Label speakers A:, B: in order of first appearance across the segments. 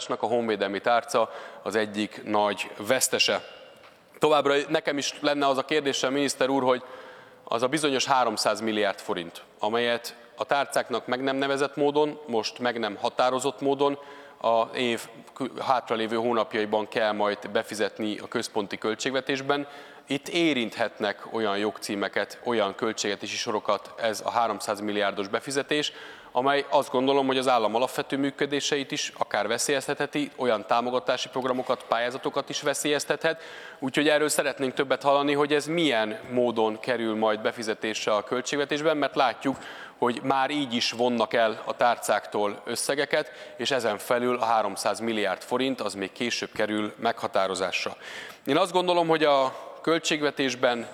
A: támogatásnak a honvédelmi tárca az egyik nagy vesztese. Továbbra nekem is lenne az a kérdésem, miniszter úr, hogy az a bizonyos 300 milliárd forint, amelyet a tárcáknak meg nem nevezett módon, most meg nem határozott módon az év hátralévő hónapjaiban kell majd befizetni a központi költségvetésben. Itt érinthetnek olyan jogcímeket, olyan költségvetési sorokat ez a 300 milliárdos befizetés, amely azt gondolom, hogy az állam alapvető működéseit is akár veszélyeztetheti, olyan támogatási programokat, pályázatokat is veszélyeztethet. Úgyhogy erről szeretnénk többet hallani, hogy ez milyen módon kerül majd befizetésre a költségvetésben, mert látjuk, hogy már így is vonnak el a tárcáktól összegeket, és ezen felül a 300 milliárd forint az még később kerül meghatározásra. Én azt gondolom, hogy a költségvetésben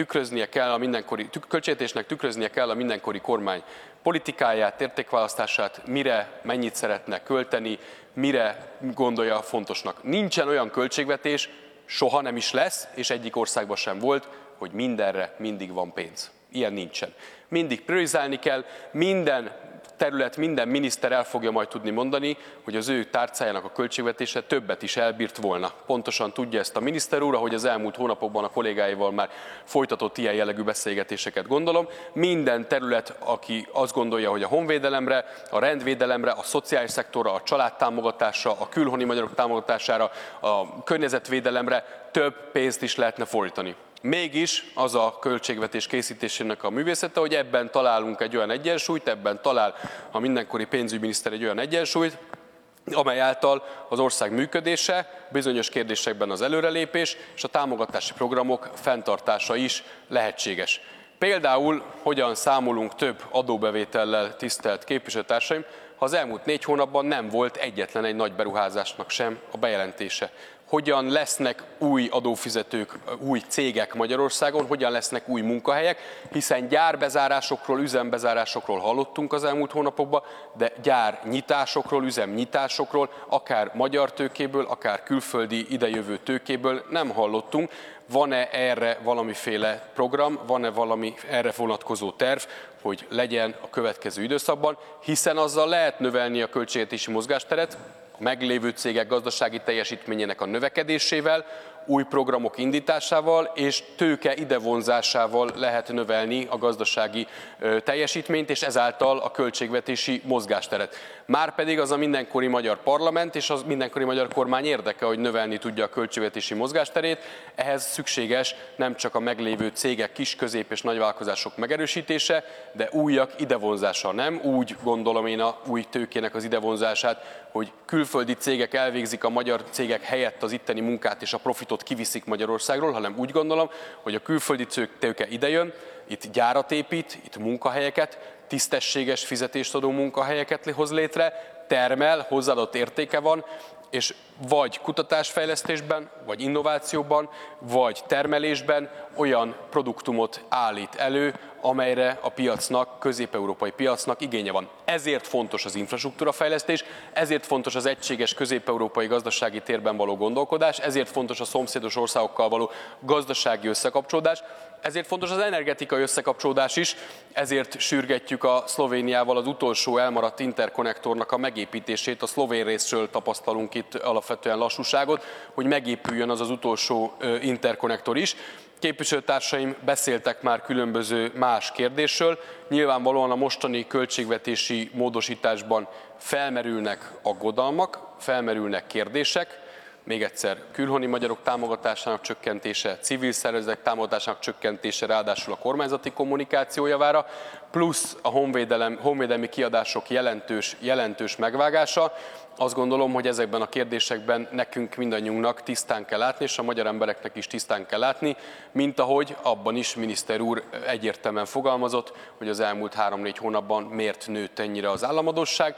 A: költségvetésnek tükröznie kell a mindenkori kormány politikáját, értékválasztását, mire mennyit szeretne költeni, mire gondolja fontosnak. Nincsen olyan költségvetés, soha nem is lesz, és egyik országban sem volt, hogy mindenre mindig van pénz. Ilyen nincsen. Mindig priorizálni kell, minden terület, minden miniszter el fogja majd tudni mondani, hogy az ő tárcájának a költségvetése többet is elbírt volna. Pontosan tudja ezt a miniszter úr, ahogy az elmúlt hónapokban a kollégáival már folytatott ilyen jellegű beszélgetéseket, gondolom. Minden terület, aki azt gondolja, hogy a honvédelemre, a rendvédelemre, a szociális szektorra, a családtámogatásra, a külhoni magyarok támogatására, a környezetvédelemre több pénzt is lehetne fordítani. Mégis az a költségvetés készítésének a művészete, hogy ebben találunk egy olyan egyensúlyt, ebben talál a mindenkori pénzügyminiszter egy olyan egyensúlyt, amely által az ország működése, bizonyos kérdésekben az előrelépés és a támogatási programok fenntartása is lehetséges. Például hogyan számolunk több adóbevétellel, tisztelt képviselőtársaim, ha az elmúlt 4 hónapban nem volt egyetlen egy nagy beruházásnak sem a bejelentése. Hogyan lesznek új adófizetők, új cégek Magyarországon, hogyan lesznek új munkahelyek, hiszen gyárbezárásokról, üzembezárásokról hallottunk az elmúlt hónapokban, de gyárnyitásokról, üzemnyitásokról, akár magyar tőkéből, akár külföldi idejövő tőkéből nem hallottunk. Van-e erre valamiféle program, van-e valami erre vonatkozó terv, hogy legyen a következő időszakban, hiszen azzal lehet növelni a költségvetési mozgásteret, a meglévő cégek gazdasági teljesítményének a növekedésével, új programok indításával és tőke idevonzásával lehet növelni a gazdasági teljesítményt, és ezáltal a költségvetési mozgásteret. Márpedig az a mindenkori magyar parlament és az mindenkori magyar kormány érdeke, hogy növelni tudja a költségvetési mozgásterét. Ehhez szükséges nem csak a meglévő cégek, kis, közép és nagyvállalkozások megerősítése, de újak idevonzása. Nem úgy gondolom én a új tőkének az idevonzását, hogy külföldi cégek elvégzik a magyar cégek helyett az itteni munkát és a profitot kiviszik Magyarországról, hanem úgy gondolom, hogy a külföldi tőke idejön, itt gyárat épít, itt munkahelyeket, tisztességes fizetést adó munkahelyeket hoz létre, termel, hozzáadott értéke van, és vagy kutatásfejlesztésben, vagy innovációban, vagy termelésben olyan produktumot állít elő, amelyre a piacnak, közép-európai piacnak igénye van. Ezért fontos az infrastruktúrafejlesztés, ezért fontos az egységes közép-európai gazdasági térben való gondolkodás, ezért fontos a szomszédos országokkal való gazdasági összekapcsolódás, ezért fontos az energetikai összekapcsolódás is, ezért sürgetjük a Szlovéniával az utolsó elmaradt interkonnektornak a megépítését. A szlovén részről tapasztalunk itt alapvetően lassúságot, hogy megépüljön az utolsó interkonnektor is. Képviselőtársaim beszéltek már különböző más kérdésről. Nyilvánvalóan a mostani költségvetési módosításban felmerülnek aggodalmak, felmerülnek kérdések. Még egyszer, külhoni magyarok támogatásának csökkentése, civil szervezetek támogatásának csökkentése, ráadásul a kormányzati kommunikáció javára, plusz a honvédelmi kiadások jelentős megvágása. Azt gondolom, hogy ezekben a kérdésekben nekünk mindannyiunknak tisztán kell látni, és a magyar embereknek is tisztán kell látni, mint ahogy abban is miniszter úr egyértelműen fogalmazott, hogy az elmúlt 3-4 hónapban miért nőtt ennyire az államadósság.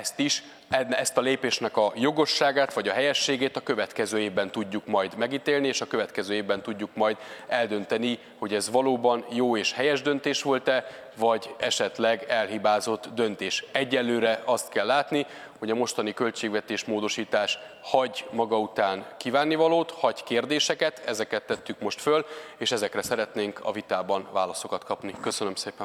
A: Ezt a lépésnek a jogosságát vagy a helyességét a következő évben tudjuk majd megítélni, és a következő évben tudjuk majd eldönteni, hogy ez valóban jó és helyes döntés volt-e, vagy esetleg elhibázott döntés. Egyelőre azt kell látni, hogy a mostani költségvetés módosítás hagy maga után kívánnivalót, hagy kérdéseket, ezeket tettük most föl, és ezekre szeretnénk a vitában válaszokat kapni. Köszönöm szépen!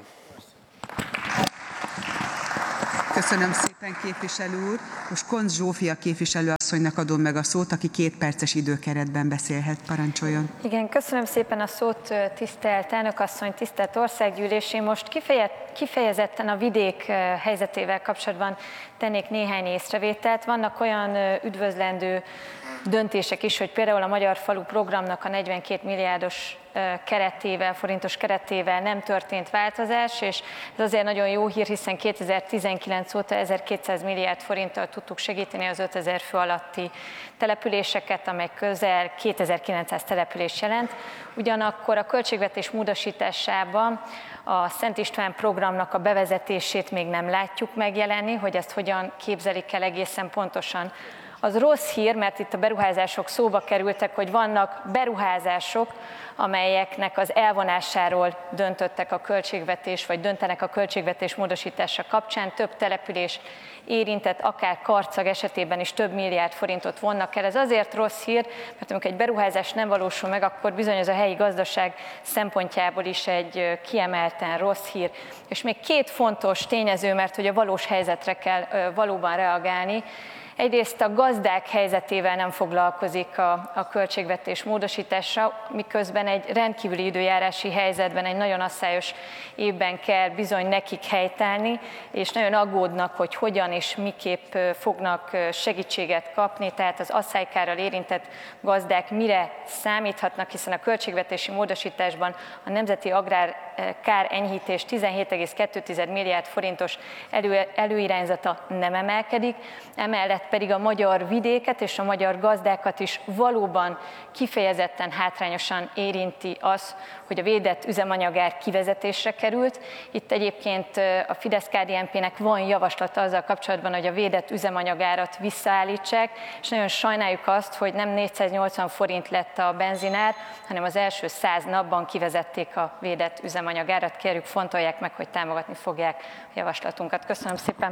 B: Köszönöm szépen, képviselő úr. Most Koncz Zsófia képviselő asszonynak adom meg a szót, aki 2 perces időkeretben beszélhet. Parancsoljon.
C: Igen, köszönöm szépen a szót, tisztelt elnökasszony, tisztelt országgyűlés. Én most kifejezetten a vidék helyzetével kapcsolatban tennék néhány észrevételt. Vannak olyan üdvözlendő döntések is, hogy például a Magyar Falu programnak a 42 milliárdos forintos keretével nem történt változás, és ez azért nagyon jó hír, hiszen 2019 óta 1200 milliárd forinttal tudtuk segíteni az 5000 fő alatti településeket, amely közel 2900 település jelent. Ugyanakkor a költségvetés módosításában a Szent István programnak a bevezetését még nem látjuk megjelenni, hogy ezt hogyan képzelik el egészen pontosan. Az rossz hír, mert itt a beruházások szóba kerültek, hogy vannak beruházások, amelyeknek az elvonásáról döntöttek a költségvetés, vagy döntenek a költségvetés módosítása kapcsán. Több település érintett, akár Karcag esetében is több milliárd forintot vonnak el. Ez azért rossz hír, mert amikor egy beruházás nem valósul meg, akkor bizony ez a helyi gazdaság szempontjából is egy kiemelten rossz hír. És még 2 fontos tényező, mert hogy a valós helyzetre kell valóban reagálni. Egyrészt a gazdák helyzetével nem foglalkozik a költségvetés módosítása, miközben egy rendkívüli időjárási helyzetben, egy nagyon asszályos évben kell bizony nekik helytállni, és nagyon aggódnak, hogy hogyan és miképp fognak segítséget kapni, tehát az asszálykárral érintett gazdák mire számíthatnak, hiszen a költségvetési módosításban a Nemzeti Agrárkár enyhítés 17,2 milliárd forintos előirányzata nem emelkedik, emellett pedig a magyar vidéket és a magyar gazdákat is valóban kifejezetten hátrányosan érinti az, hogy a védett üzemanyagár kivezetésre került. Itt egyébként a Fidesz-KDNP-nek van javaslata azzal kapcsolatban, hogy a védett üzemanyagárat visszaállítsák, és nagyon sajnáljuk azt, hogy nem 480 forint lett a benzinár, hanem az első 100 napban kivezették a védett üzemanyagárat. Kérjük, fontolják meg, hogy támogatni fogják a javaslatunkat. Köszönöm szépen!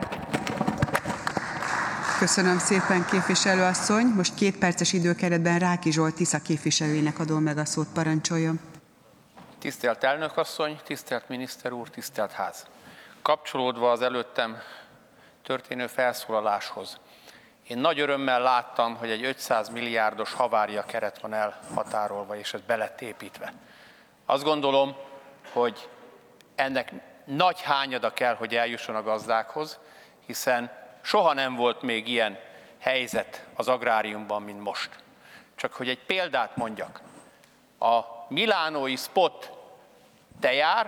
B: Köszönöm szépen, képviselőasszony. Most 2 perces időkeretben Ráki Zsolt Tisza képviselőjének adom meg a szót, parancsoljon.
D: Tisztelt elnökasszony, tisztelt miniszter úr, tisztelt ház! Kapcsolódva az előttem történő felszólaláshoz, én nagy örömmel láttam, hogy egy 500 milliárdos havária keret van elhatárolva, és ez be lett építve. Azt gondolom, hogy ennek nagy hányada kell, hogy eljusson a gazdákhoz, hiszen soha nem volt még ilyen helyzet az agráriumban, mint most. Csak hogy egy példát mondjak, a milánói spot tejár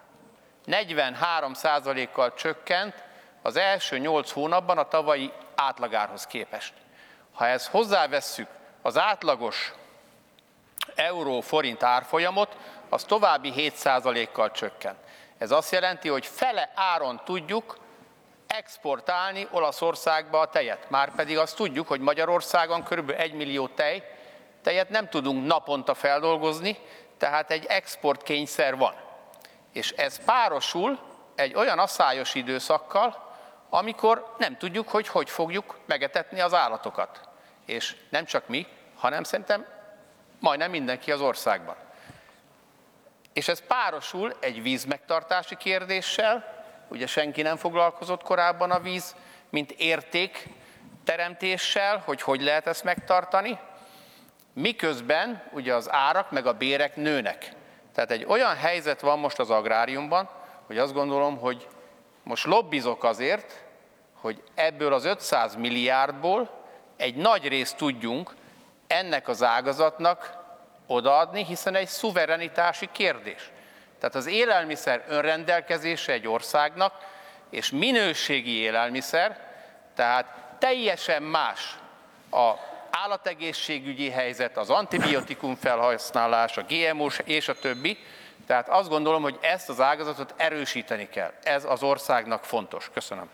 D: 43%-kal csökkent az első 8 hónapban a tavalyi átlagárhoz képest. Ha ezt hozzávesszük az átlagos euró-forint árfolyamot, az további 7%-kal csökken. Ez azt jelenti, hogy fele áron tudjuk exportálni Olaszországba a tejet. Márpedig azt tudjuk, hogy Magyarországon kb. 1 millió tejet nem tudunk naponta feldolgozni, tehát egy exportkényszer van. És ez párosul egy olyan asszályos időszakkal, amikor nem tudjuk, hogy fogjuk megetetni az állatokat. És nem csak mi, hanem szerintem majdnem mindenki az országban. És ez párosul egy vízmegtartási kérdéssel, ugye senki nem foglalkozott korábban a víz, mint értékteremtéssel, hogy lehet ezt megtartani, miközben ugye az árak meg a bérek nőnek. Tehát egy olyan helyzet van most az agráriumban, hogy azt gondolom, hogy most lobbizok azért, hogy ebből az 500 milliárdból egy nagy részt tudjunk ennek az ágazatnak odaadni, hiszen egy szuverenitási kérdés. Tehát az élelmiszer önrendelkezése egy országnak, és minőségi élelmiszer, tehát teljesen más az állategészségügyi helyzet, az antibiotikum felhasználás, a GMO-s és a többi. Tehát azt gondolom, hogy ezt az ágazatot erősíteni kell. Ez az országnak fontos. Köszönöm.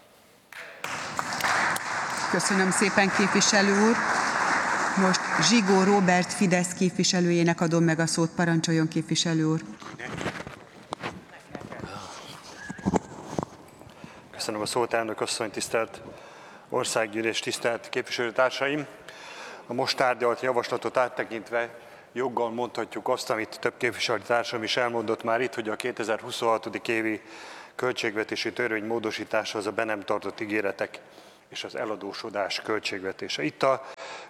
B: Köszönöm szépen, képviselő úr. Most Zsigó Róbert Fidesz képviselőjének adom meg a szót. Parancsoljon, képviselő úr.
E: Köszönöm a szót, elnök asszony, tisztelt országgyűlés, tisztelt képviselőtársaim! A most tárgyalt javaslatot áttekintve joggal mondhatjuk azt, amit több képviselőtársam is elmondott már itt, hogy a 2026. évi költségvetési törvény módosítása az a be nem tartott ígéretek és az eladósodás költségvetése. Itt a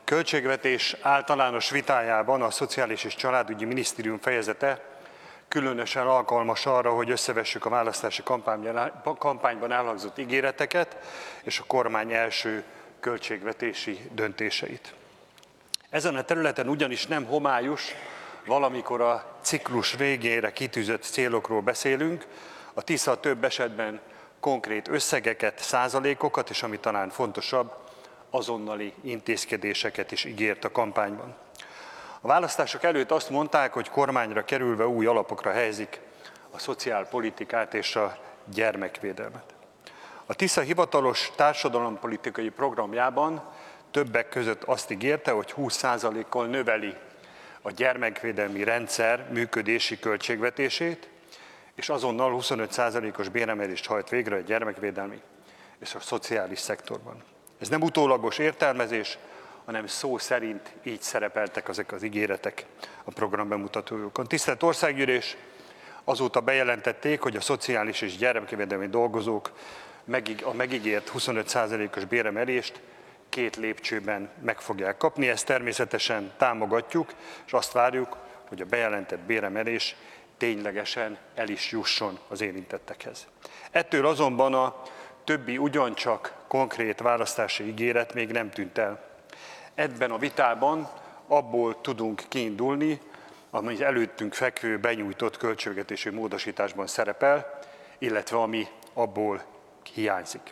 E: Költségvetés általános vitájában a Szociális és Családügyi Minisztérium fejezete különösen alkalmas arra, hogy összevessük a választási kampányban elhangzott ígéreteket és a kormány első költségvetési döntéseit. Ezen a területen ugyanis nem homályos, valamikor a ciklus végére kitűzött célokról beszélünk, a TISZA több esetben konkrét összegeket, százalékokat, és ami talán fontosabb, azonnali intézkedéseket is ígért a kampányban. A választások előtt azt mondták, hogy kormányra kerülve új alapokra helyezik a szociálpolitikát és a gyermekvédelmet. A TISZA hivatalos társadalompolitikai programjában többek között azt ígérte, hogy 20%-kal növeli a gyermekvédelmi rendszer működési költségvetését, és azonnal 25%-os béremelést hajt végre a gyermekvédelmi és a szociális szektorban. Ez nem utólagos értelmezés, hanem szó szerint így szerepeltek ezek az ígéretek a program bemutatójukon. Tisztelt Országgyűlés, azóta bejelentették, hogy a szociális és gyermekvédelmi dolgozók a megígért 25%-os béremelést 2 lépcsőben meg fogják kapni. Ezt természetesen támogatjuk, és azt várjuk, hogy a bejelentett béremelés ténylegesen el is jusson az érintettekhez. Ettől azonban a többi ugyancsak konkrét választási ígéret még nem tűnt el. Ebben a vitában abból tudunk kiindulni, ami előttünk fekvő benyújtott költségvetési módosításban szerepel, illetve ami abból hiányzik.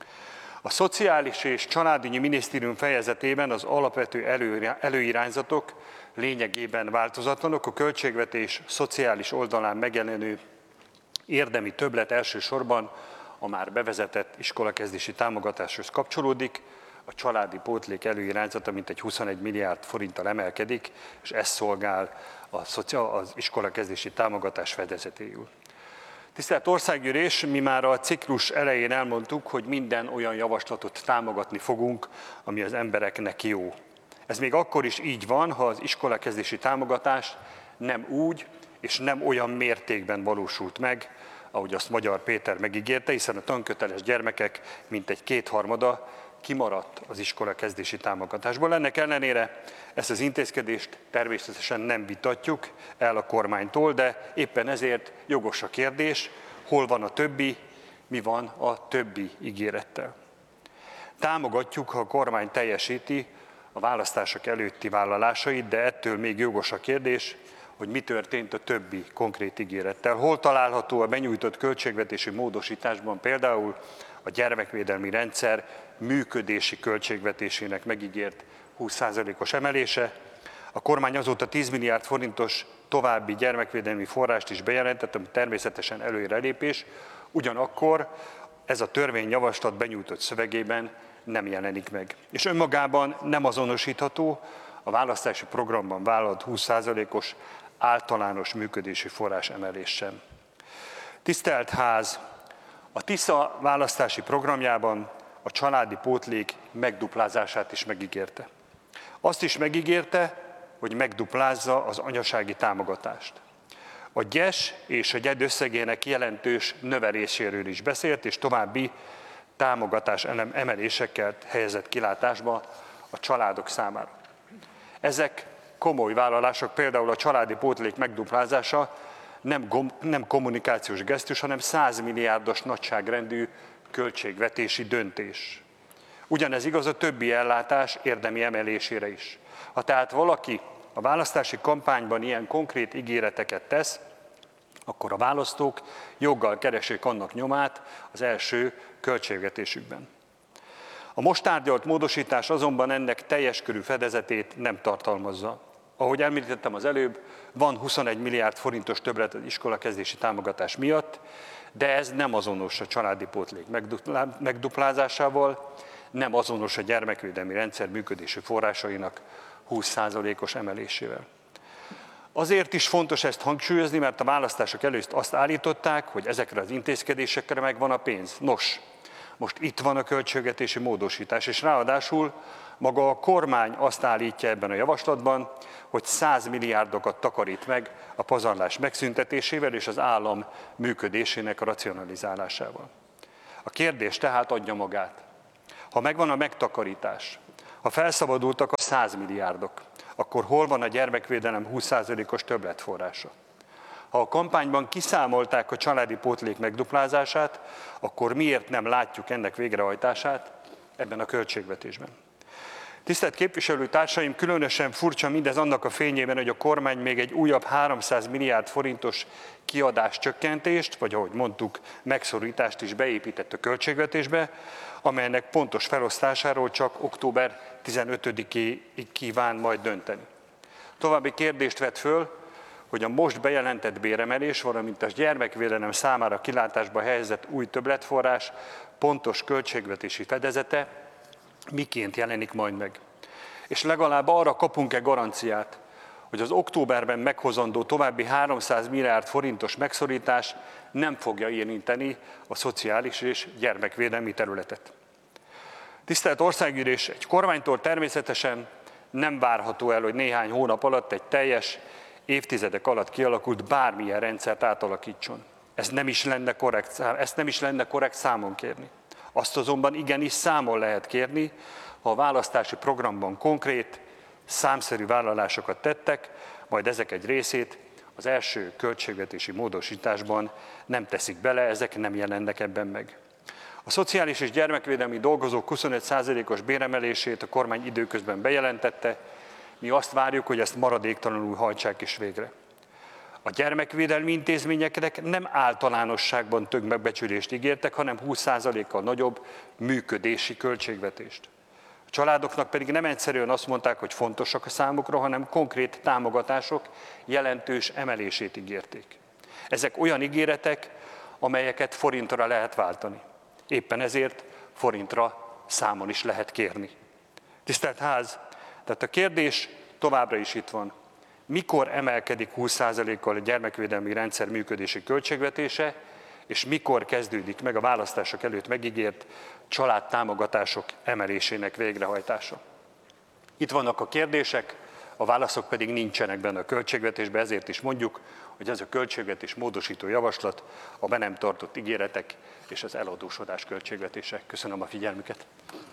E: A Szociális és Családügyi Minisztérium fejezetében az alapvető előirányzatok lényegében változatlanok, a költségvetés szociális oldalán megjelenő érdemi többlet elsősorban a már bevezetett iskolakezdési támogatáshoz kapcsolódik, a családi pótlék előirányzata mintegy 21 milliárd forinttal emelkedik, és ez szolgál az iskolakezdési támogatás fedezetéül. Tisztelt Országgyűlés, mi már a ciklus elején elmondtuk, hogy minden olyan javaslatot támogatni fogunk, ami az embereknek jó. Ez még akkor is így van, ha az iskolakezdési támogatás nem úgy és nem olyan mértékben valósult meg, ahogy azt Magyar Péter megígérte, hiszen a tanköteles gyermekek mintegy 2/3 kimaradt az iskolakezdési támogatásból. Ennek ellenére ezt az intézkedést természetesen nem vitatjuk el a kormánytól, de éppen ezért jogos a kérdés, hol van a többi, mi van a többi ígérettel. Támogatjuk, ha a kormány teljesíti a választások előtti vállalásait, de ettől még jogos a kérdés, hogy mi történt a többi konkrét ígérettel. Hol található a benyújtott költségvetési módosításban például a gyermekvédelmi rendszer működési költségvetésének megígért 20%-os emelése. A kormány azóta 10 milliárd forintos további gyermekvédelmi forrást is bejelentett, ami természetesen előrelépés, ugyanakkor ez a törvényjavaslat benyújtott szövegében nem jelenik meg. És önmagában nem azonosítható a választási programban vállalt 20%-os általános működési forrás emelés sem. Tisztelt Ház! A TISZA választási programjában a családi pótlék megduplázását is megígérte. Azt is megígérte, hogy megduplázza az anyasági támogatást. A GYES és a GYED összegének jelentős növeléséről is beszélt, és további támogatás emelésekkel helyezett kilátásba a családok számára. Ezek komoly vállalások, például a családi pótlék megduplázása nem kommunikációs gesztus, hanem 100 milliárdos nagyságrendű költségvetési döntés. Ugyanez igaz a többi ellátás érdemi emelésére is. Ha tehát valaki a választási kampányban ilyen konkrét ígéreteket tesz, akkor a választók joggal keresik annak nyomát az első költségvetésükben. A most tárgyalt módosítás azonban ennek teljes körű fedezetét nem tartalmazza. Ahogy említettem az előbb, van 21 milliárd forintos többlet az iskolakezdési támogatás miatt, de ez nem azonos a családi pótlék megduplázásával, nem azonos a gyermekvédelmi rendszer működési forrásainak 20%-os emelésével. Azért is fontos ezt hangsúlyozni, mert a választások előtt azt állították, hogy ezekre az intézkedésekre megvan a pénz. Nos, most itt van a költségvetési módosítás, és ráadásul maga a kormány azt állítja ebben a javaslatban, hogy 100 milliárdokat takarít meg a pazarlás megszüntetésével és az állam működésének a racionalizálásával. A kérdés tehát adja magát. Ha megvan a megtakarítás, Ha felszabadultak a 100 milliárdok, akkor hol van a gyermekvédelem 20%-os többletforrása? Ha a kampányban kiszámolták a családi pótlék megduplázását, akkor miért nem látjuk ennek végrehajtását ebben a költségvetésben? Tisztelt képviselőtársaim, különösen furcsa mindez annak a fényében, hogy a kormány még egy újabb 300 milliárd forintos kiadás csökkentést, vagy ahogy mondtuk, megszorítást is beépített a költségvetésbe, amelynek pontos felosztásáról csak október 15-ig kíván majd dönteni. További kérdést vet föl, hogy a most bejelentett béremelés, valamint a gyermekvédelem számára kilátásba helyezett új többletforrás pontos költségvetési fedezete miként jelenik majd meg. És legalább arra kapunk-e garanciát, hogy az októberben meghozandó további 300 milliárd forintos megszorítás nem fogja érinteni a szociális és gyermekvédelmi területet. Tisztelt Országgyűlés, egy kormánytól természetesen nem várható el, hogy néhány hónap alatt egy teljes, évtizedek alatt kialakult bármilyen rendszert átalakítson. Ezt nem is lenne korrekt számon kérni. Azt azonban igenis számon lehet kérni, ha a választási programban konkrét, számszerű vállalásokat tettek, majd ezek egy részét az első költségvetési módosításban nem teszik bele, ezek nem jelennek ebben meg. A szociális és gyermekvédelmi dolgozók 25%-os béremelését a kormány időközben bejelentette, mi azt várjuk, hogy ezt maradéktalanul hajtsák is végre. A gyermekvédelmi intézményeknek nem általánosságban többbecsülést ígértek, hanem 20%-kal nagyobb működési költségvetést. A családoknak pedig nem egyszerűen azt mondták, hogy fontosak a számukra, hanem konkrét támogatások jelentős emelését ígérték. Ezek olyan ígéretek, amelyeket forintra lehet váltani. Éppen ezért forintra számon is lehet kérni. Tisztelt Ház, tehát a kérdés továbbra is itt van. Mikor emelkedik 20%-kal a gyermekvédelmi rendszer működési költségvetése, és mikor kezdődik meg a választások előtt megígért családtámogatások emelésének végrehajtása? Itt vannak a kérdések, a válaszok pedig nincsenek benne a költségvetésben, ezért is mondjuk, hogy ez a költségvetés módosító javaslat a be nem tartott ígéretek és az eladósodás költségvetése. Köszönöm a figyelmüket.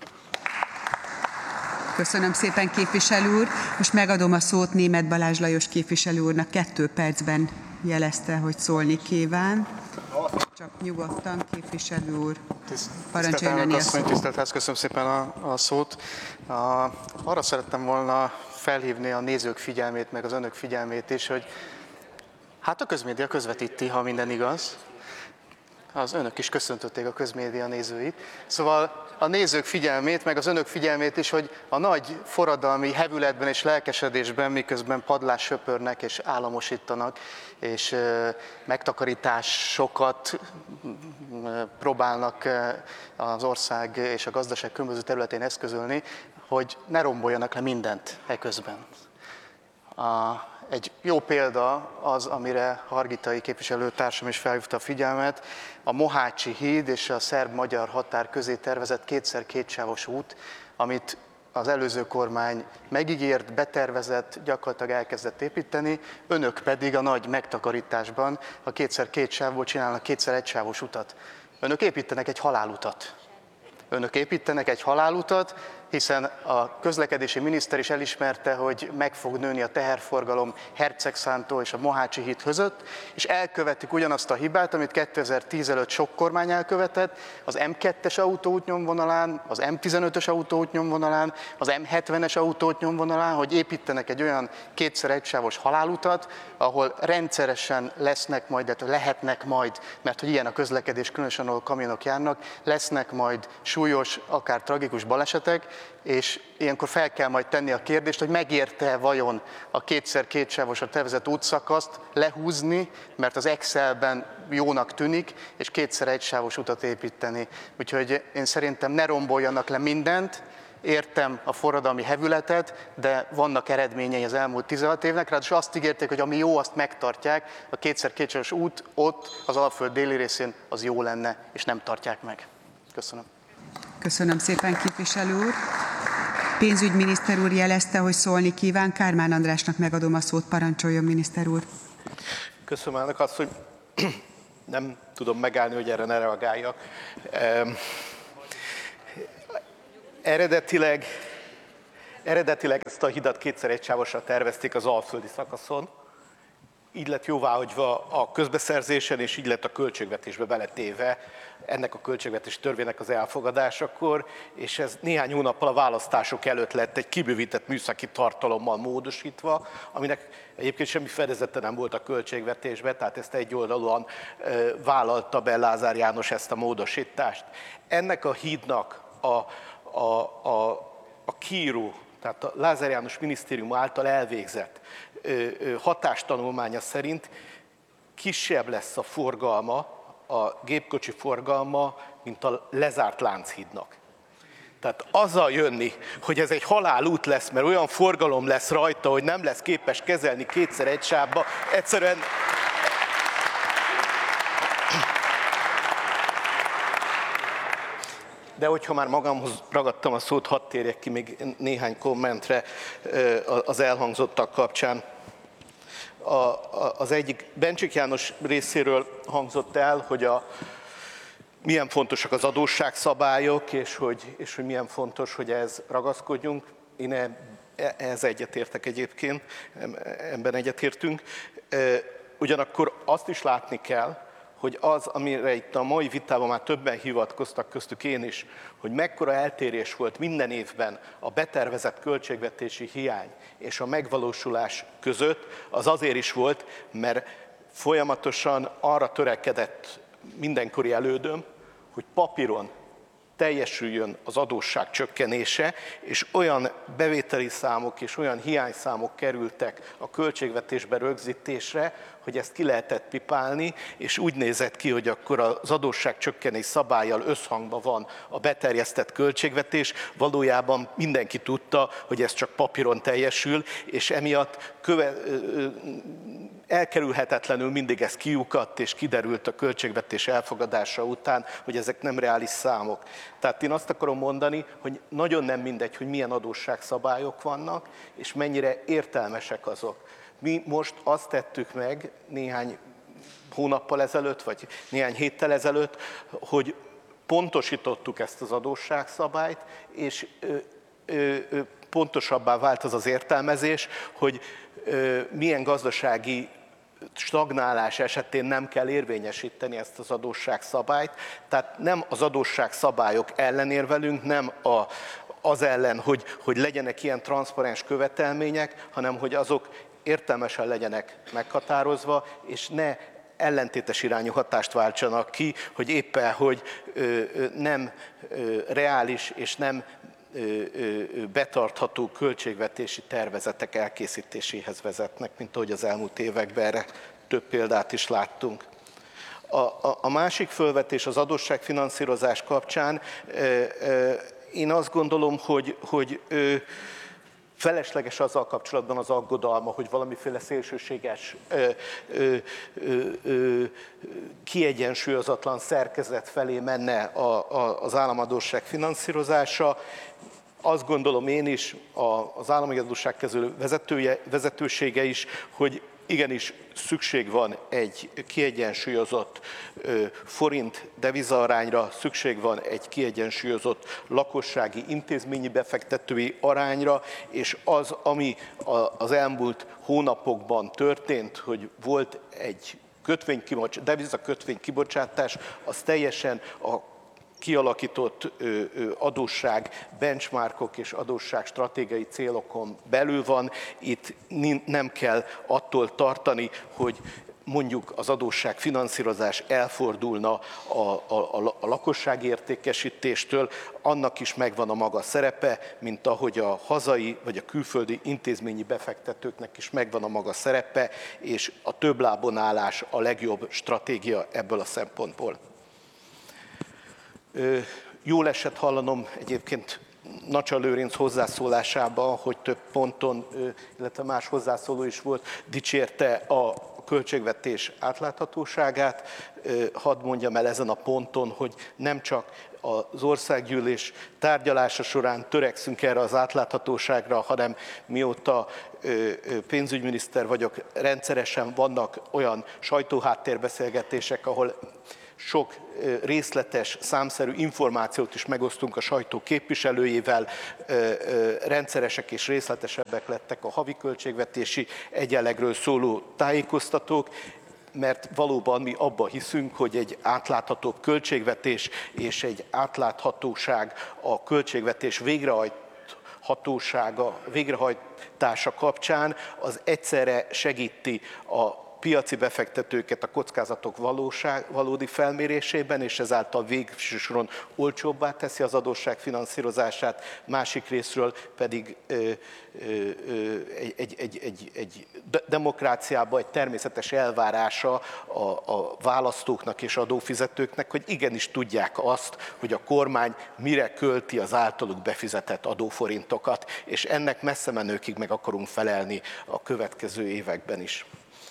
B: Köszönöm szépen, képviselő úr. Most megadom a szót Németh Balázs Lajos képviselő úrnak, 2 percben jelezte, hogy szólni kíván. Csak nyugodtan, képviselő úr. Parancsoljon önni a szót.
F: Tisztelt Ház, köszönöm szépen a szót. Arra szerettem volna felhívni a nézők figyelmét, meg az önök figyelmét is, hogy hát a közmédia közvetíti, ha minden igaz. Az önök is köszöntötték a közmédia nézőit. Szóval a nézők figyelmét, meg az önök figyelmét is, hogy a nagy forradalmi hevületben és lelkesedésben, miközben padlás söpörnek és államosítanak, és megtakarításokat próbálnak az ország és a gazdaság különböző területén eszközölni, hogy ne romboljanak le mindent eközben. Egy jó példa az, amire Hargitay képviselőtársam is felhívta a figyelmet, a Mohácsi híd és a szerb-magyar határ közé tervezett 2x2 út, amit az előző kormány megígért, betervezett, gyakorlatilag elkezdett építeni, önök pedig a nagy megtakarításban a 2x2 sávból csinálnak 2x1 utat. Önök építenek egy halálutat. Önök építenek egy halálutat, hiszen a közlekedési miniszter is elismerte, hogy meg fog nőni a teherforgalom Hercegszántó és a Mohácsi híd között, és elkövetik ugyanazt a hibát, amit 2010 előtt sok kormány elkövetett, az M2-es autóút nyomvonalán, az M15-ös autóút nyomvonalán, az M70-es autóút nyomvonalán, hogy építenek egy olyan 2x1 halálutat, ahol rendszeresen lesznek majd, de lehetnek majd, mert hogy ilyen a közlekedés, különösen ahol kamionok járnak, lesznek majd súlyos, akár tragikus balesetek, és ilyenkor fel kell majd tenni a kérdést, hogy megérte vajon a 2x2 tervezett útszakaszt lehúzni, mert az Excelben jónak tűnik, és 2x1 utat építeni. Úgyhogy én szerintem ne romboljanak le mindent, értem a forradalmi hevületet, de vannak eredményei az elmúlt 16 évnek, ráadásul azt ígérték, hogy ami jó, azt megtartják, a 2x2 út ott, az Alföld déli részén az jó lenne, és nem tartják meg. Köszönöm.
B: Köszönöm szépen, képviselő úr. Pénzügyminiszter úr jelezte, hogy szólni kíván. Kármán Andrásnak megadom a szót, parancsoljon, miniszter úr.
G: Köszönöm, elnök azt, hogy nem tudom megállni, hogy erre ne reagáljak. Eredetileg Eredetileg ezt a hidat kétszer egysávosra tervezték az alföldi szakaszon, így lett jóváhagyva a közbeszerzésen, és így lett a költségvetésbe beletéve ennek a költségvetési törvénynek az elfogadásakor, és ez néhány hónappal a választások előtt lett egy kibővített műszaki tartalommal módosítva, aminek egyébként semmi fedezete nem volt a költségvetésbe, tehát ezt egyoldalúan vállalta be Lázár János ezt a módosítást. Ennek a hídnak a kiíró, tehát a Lázár János minisztérium által elvégzett hatástanulmánya szerint kisebb lesz a forgalma, a gépkocsi forgalma, mint a lezárt Lánchídnak. Tehát azzal jönni, hogy ez egy halálút lesz, mert olyan forgalom lesz rajta, hogy nem lesz képes kezelni kétszer egy sávba, egyszerűen... De hogyha már magamhoz ragadtam a szót, hadd térjek ki még néhány kommentre az elhangzottak kapcsán. Az egyik Bencsik János részéről hangzott el, hogy milyen fontosak az adósságszabályok, és hogy milyen fontos, hogy ehhez ragaszkodjunk. Én ehhez egyetértek egyébként, ebben egyetértünk. Ugyanakkor azt is látni kell, hogy az, amire itt a mai vitában már többen hivatkoztak, köztük én is, hogy mekkora eltérés volt minden évben a betervezett költségvetési hiány és a megvalósulás között, az azért is volt, mert folyamatosan arra törekedett mindenkori elődöm, hogy papíron teljesüljön az adósság csökkenése, és olyan bevételi számok és olyan hiányszámok kerültek a költségvetésbe rögzítésre, hogy ezt ki lehetett pipálni, és úgy nézett ki, hogy akkor az adósság csökkenés szabállyal összhangban van a beterjesztett költségvetés. Valójában mindenki tudta, hogy ez csak papíron teljesül, és emiatt elkerülhetetlenül mindig ez kiukadt, és kiderült a költségvetés elfogadása után, hogy ezek nem reális számok. Tehát én azt akarom mondani, hogy nagyon nem mindegy, hogy milyen adósságszabályok vannak, és mennyire értelmesek azok. Mi most azt tettük meg néhány hónappal ezelőtt, vagy néhány héttel ezelőtt, hogy pontosítottuk ezt az adósságszabályt, és pontosabbá vált az az értelmezés, hogy milyen gazdasági stagnálás esetén nem kell érvényesíteni ezt az adósságszabályt. Tehát nem az adósságszabályok ellen érvelünk, nem az ellen, hogy legyenek ilyen transzparens követelmények, hanem hogy azok értelmesen legyenek meghatározva, és ne ellentétes irányú hatást váltsanak ki, hogy éppen, hogy nem reális és nem betartható költségvetési tervezetek elkészítéséhez vezetnek, mint ahogy az elmúlt években erre több példát is láttunk. A másik fölvetés az adósságfinanszírozás kapcsán, én azt gondolom, hogy felesleges azzal kapcsolatban az aggodalma, hogy valamiféle szélsőséges, kiegyensúlyozatlan szerkezet felé menne az államadósság finanszírozása. Azt gondolom én is, az államadósságkezelő vezetősége is, hogy igenis szükség van egy kiegyensúlyozott forint devizaarányra, szükség van egy kiegyensúlyozott lakossági intézményi befektetői arányra, és az, ami az elmúlt hónapokban történt, hogy volt egy devizakötvény kibocsátás, az teljesen a kialakított adósság benchmarkok és adósság stratégiai célokon belül van. Itt nem kell attól tartani, hogy mondjuk az adósság finanszírozás elfordulna a lakossági értékesítéstől, annak is megvan a maga szerepe, mint ahogy a hazai vagy a külföldi intézményi befektetőknek is megvan a maga szerepe, és a több lábon állás a legjobb stratégia ebből a szempontból. Jól esett hallanom egyébként Nacsa Lőrinc hozzászólásában, hogy több ponton, illetve más hozzászóló is volt, dicsérte a költségvetés átláthatóságát. Hadd mondjam el ezen a ponton, hogy nem csak az országgyűlés tárgyalása során törekszünk erre az átláthatóságra, hanem mióta pénzügyminiszter vagyok, rendszeresen vannak olyan sajtóháttérbeszélgetések, ahol sok részletes, számszerű információt is megosztunk a sajtó képviselőjével, rendszeresek és részletesebbek lettek a havi költségvetési egyenlegről szóló tájékoztatók, mert valóban mi abban hiszünk, hogy egy átláthatóbb költségvetés és egy átláthatóság a költségvetés végrehajtása kapcsán az egyszerre segíti a piaci befektetőket a kockázatok valódi felmérésében, és ezáltal végső soron olcsóbbá teszi az adósság finanszírozását, másik részről pedig egy demokráciában egy természetes elvárása a választóknak és adófizetőknek, hogy igenis tudják azt, hogy a kormány mire költi az általuk befizetett adóforintokat, és ennek messze menőkig meg akarunk felelni a következő években is.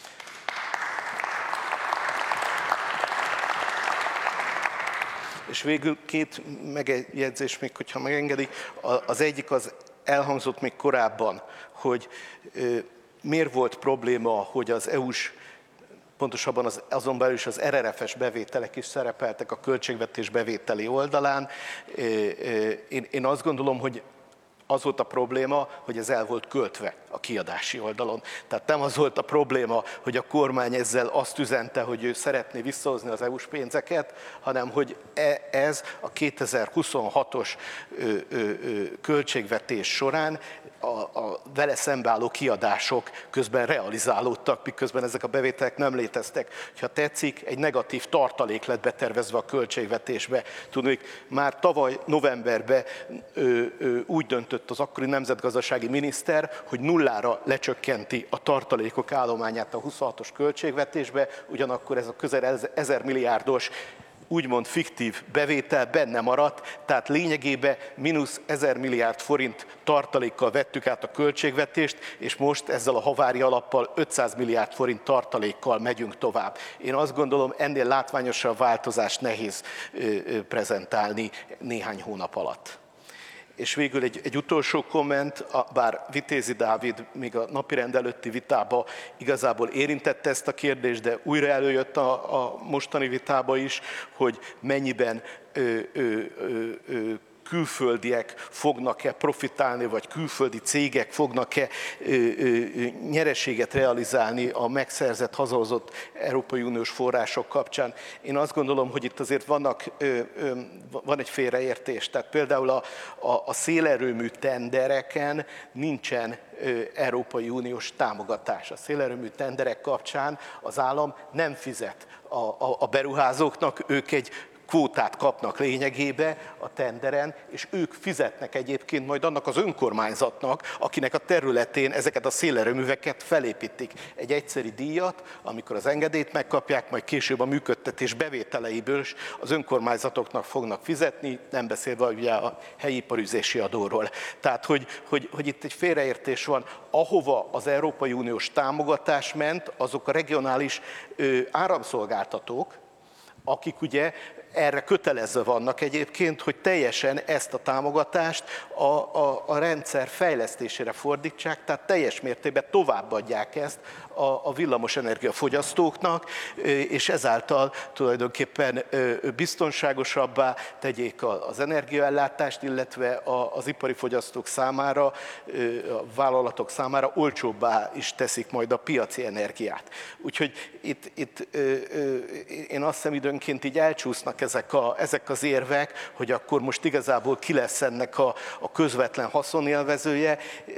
G: És végül két megjegyzés még, hogyha megengedik. Az egyik az elhangzott még korábban, hogy miért volt probléma, hogy az EU-s, pontosabban azon belül is az RRF-es bevételek is szerepeltek a költségvetés bevételi oldalán. Én azt gondolom, hogy az volt a probléma, hogy ez el volt költve a kiadási oldalon. Tehát nem az volt a probléma, hogy a kormány ezzel azt üzente, hogy ő szeretné visszahozni az EU-s pénzeket, hanem hogy ez a 2026-os költségvetés során a vele szembeálló kiadások közben realizálódtak, miközben ezek a bevételek nem léteztek. Ha tetszik, egy negatív tartalék lett betervezve a költségvetésbe. Tudnék, már tavaly novemberben úgy döntött az akkori nemzetgazdasági miniszter, hogy nullára lecsökkenti a tartalékok állományát a 26-os költségvetésbe, ugyanakkor ez a közel 1000 milliárdos úgymond fiktív bevétel benne maradt, tehát lényegében mínusz 1000 milliárd forint tartalékkal vettük át a költségvetést, és most ezzel a havári alappal 500 milliárd forint tartalékkal megyünk tovább. Én azt gondolom, ennél látványosabb változást nehéz prezentálni néhány hónap alatt. És végül egy utolsó komment, bár Vitézi Dávid még a napirend előtti vitába igazából érintette ezt a kérdést, de újra előjött a mostani vitába is, hogy mennyiben külföldiek fognak-e profitálni, vagy külföldi cégek fognak-e nyereséget realizálni a megszerzett, hazahozott Európai Uniós források kapcsán. Én azt gondolom, hogy itt azért van egy félreértés. Tehát például a szélerőmű tendereken nincsen Európai Uniós támogatás. A szélerőmű tenderek kapcsán az állam nem fizet a beruházóknak, ők egy kvótát kapnak lényegébe a tenderen, és ők fizetnek egyébként majd annak az önkormányzatnak, akinek a területén ezeket a szélerőműveket felépítik. Egy egyszeri díjat, amikor az engedélyt megkapják, majd később a működtetés bevételeiből is az önkormányzatoknak fognak fizetni, nem beszélve ugye a helyi iparűzési adóról. Tehát, hogy itt egy félreértés van, ahova az Európai Uniós támogatás ment, azok a regionális áramszolgáltatók, akik ugye erre kötelezve vannak egyébként, hogy teljesen ezt a támogatást a rendszer fejlesztésére fordítsák, tehát teljes mértékben továbbadják ezt a villamosenergia fogyasztóknak, és ezáltal tulajdonképpen biztonságosabbá tegyék az energiaellátást, illetve az ipari fogyasztók számára, a vállalatok számára olcsóbbá is teszik majd a piaci energiát. Úgyhogy itt én azt hiszem, időnként így elcsúsznak ezek az érvek, hogy akkor most igazából ki lesz ennek a közvetlen haszonélvezője,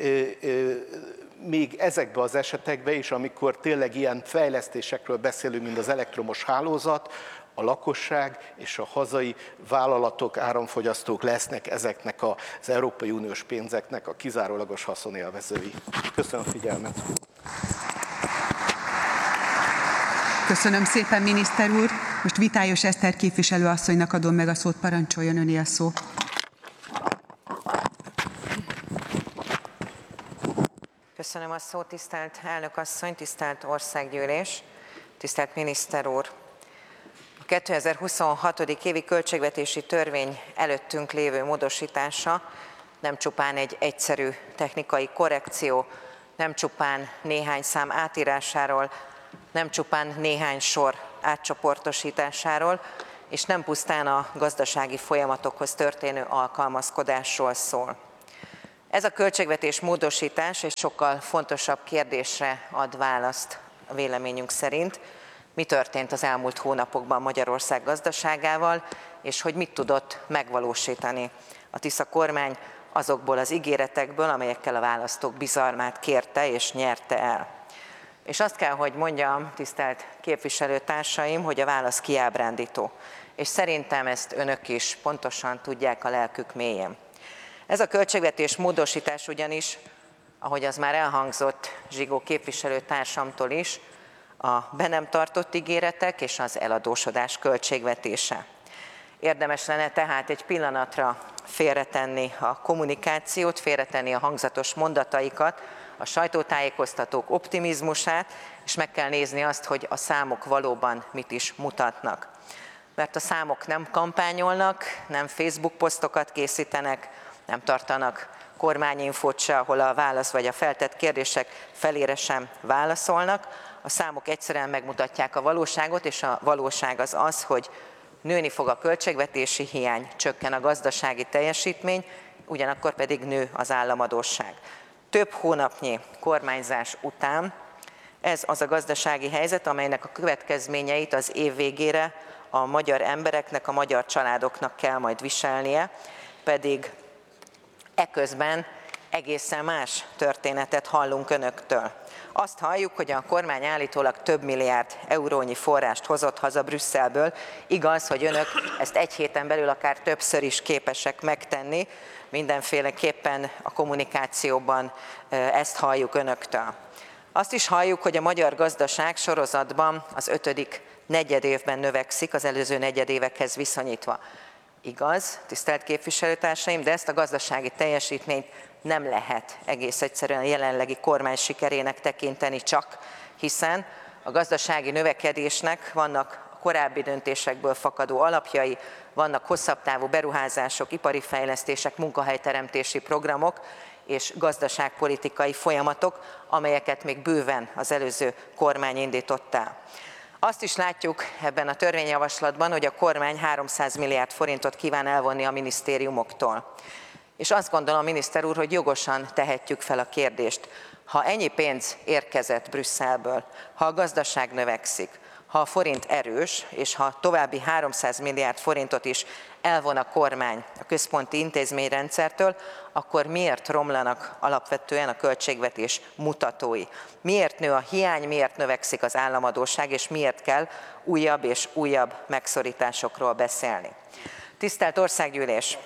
G: még ezekben az esetekben is, amikor tényleg ilyen fejlesztésekről beszélünk, mint az elektromos hálózat, a lakosság és a hazai vállalatok, áramfogyasztók lesznek ezeknek az Európai Uniós pénzeknek a kizárólagos haszonélvezői. Köszönöm a figyelmet!
B: Köszönöm szépen, miniszter úr! Most Vitályos Eszter képviselőasszonynak adom meg a szót, parancsoljon, öné a szó.
H: Köszönöm a szót, tisztelt elnök asszony, tisztelt országgyűlés, tisztelt miniszter úr! A 2026. évi költségvetési törvény előttünk lévő módosítása nem csupán egy egyszerű technikai korrekció, nem csupán néhány szám átírásáról, nem csupán néhány sor átcsoportosításáról, és nem pusztán a gazdasági folyamatokhoz történő alkalmazkodásról szól. Ez a költségvetés módosítás egy sokkal fontosabb kérdésre ad választ a véleményünk szerint. Mi történt az elmúlt hónapokban Magyarország gazdaságával, és hogy mit tudott megvalósítani a Tisza kormány azokból az ígéretekből, amelyekkel a választók bizalmát kérte és nyerte el. És azt kell, hogy mondjam, tisztelt képviselőtársaim, hogy a válasz kiábrándító. És szerintem ezt önök is pontosan tudják a lelkük mélyén. Ez a költségvetés módosítás ugyanis, ahogy az már elhangzott Zsigó képviselőtársamtól is, a be nem tartott ígéretek és az eladósodás költségvetése. Érdemes lenne tehát egy pillanatra félretenni a kommunikációt, félretenni a hangzatos mondataikat, a sajtótájékoztatók optimizmusát, és meg kell nézni azt, hogy a számok valóban mit is mutatnak. Mert a számok nem kampányolnak, nem Facebook posztokat készítenek, nem tartanak kormányinfót se, ahol a válasz vagy a feltett kérdések felére sem válaszolnak. A számok egyszerűen megmutatják a valóságot, és a valóság az az, hogy nőni fog a költségvetési hiány, csökken a gazdasági teljesítmény, ugyanakkor pedig nő az államadósság. Több hónapnyi kormányzás után ez az a gazdasági helyzet, amelynek a következményeit az év végére a magyar embereknek, a magyar családoknak kell majd viselnie, pedig eközben egészen más történetet hallunk önöktől. Azt halljuk, hogy a kormány állítólag több milliárd eurónyi forrást hozott haza Brüsszelből. Igaz, hogy önök ezt egy héten belül akár többször is képesek megtenni, mindenféleképpen a kommunikációban ezt halljuk önöktől. Azt is halljuk, hogy a magyar gazdaság sorozatban az 5. negyedévben növekszik az előző negyedévekhez viszonyítva. Igaz, tisztelt képviselőtársaim, de ezt a gazdasági teljesítményt nem lehet egész egyszerűen a jelenlegi kormány sikerének tekinteni csak, hiszen a gazdasági növekedésnek vannak a korábbi döntésekből fakadó alapjai, vannak hosszabb távú beruházások, ipari fejlesztések, munkahelyteremtési programok és gazdaságpolitikai folyamatok, amelyeket még bőven az előző kormány indított el. Azt is látjuk ebben a törvényjavaslatban, hogy a kormány 300 milliárd forintot kíván elvonni a minisztériumoktól. És azt gondolom, miniszter úr, hogy jogosan tehetjük fel a kérdést. Ha ennyi pénz érkezett Brüsszelből, ha a gazdaság növekszik, ha a forint erős, és ha további 300 milliárd forintot is elvon a kormány a központi intézményrendszertől, akkor miért romlanak alapvetően a költségvetés mutatói? Miért nő a hiány, miért növekszik az államadósság, és miért kell újabb és újabb megszorításokról beszélni? Tisztelt Országgyűlés!